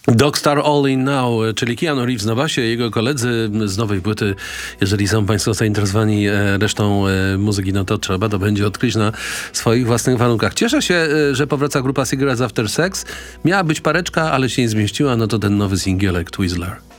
Dogstar All In Now, czyli Keanu Reeves na basie, jego koledzy z nowej płyty. Jeżeli są państwo zainteresowani resztą muzyki, no to trzeba to będzie odkryć na swoich własnych warunkach. Cieszę się, że powraca grupa Cigarettes After Sex. Miała być pareczka, ale się nie zmieściła, no to ten nowy singielek Twizzler.